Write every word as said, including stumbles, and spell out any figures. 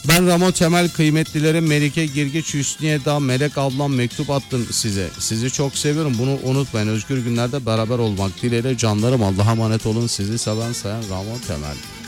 Ben Ramo Temel, kıymetlilerim Melike Girgiç, Hüsniye Dağ, Melek ablam mektup attım size. Sizi çok seviyorum, bunu unutmayın. Özgür günlerde beraber olmak dileğiyle canlarım. Allah'a emanet olun. Sizi seven sayan Ramo Temel.